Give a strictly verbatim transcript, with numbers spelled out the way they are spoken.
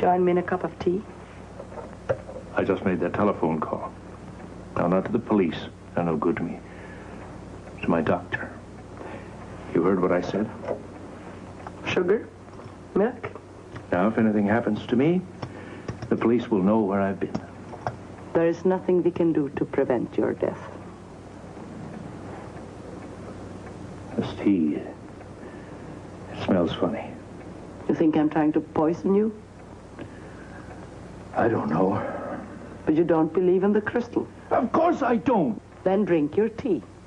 Join me in a cup of tea? I just made that telephone call. Now, not to the police. They're no good to me. To my doctor. You heard what I said? Sugar? Milk? Now, if anything happens to me, the police will know where I've been. There is nothing we can do to prevent your death. This tea, it smells funny. You think I'm trying to poison you? I don't know. But you don't believe in the crystal. Of course I don't. Then drink your tea.